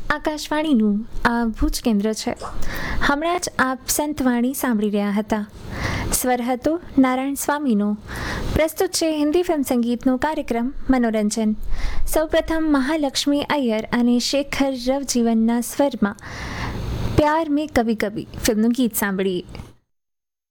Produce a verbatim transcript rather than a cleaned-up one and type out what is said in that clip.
આકાશવાણીનું આ ભુજ કેન્દ્ર છે. હમણાં જ આપ સંતવાણી સાંભળી રહ્યા હતા. સ્વર હતો નારાયણ સ્વામીનો. પ્રસ્તુત છે હિન્દી ફિલ્મ સંગીતનો કાર્યક્રમ મનોરંજન. સૌપ્રથમ મહાલક્ષ્મી અય્યર અને શેખર રવજીવનના સ્વરમાં પ્યાર મેં કભી કભી ફિલ્મનું ગીત સાંભળીએ.